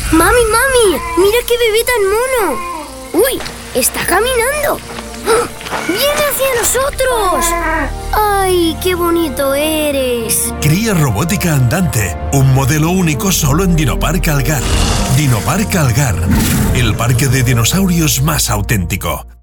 ¡Mami, mami! ¡Mira qué bebé tan mono! ¡Uy! ¡Está caminando! ¡Viene hacia nosotros! ¡Ay, qué bonito eres! Cría robótica andante, un modelo único solo en Dinopark Algar. Dinopark Algar, el parque de dinosaurios más auténtico.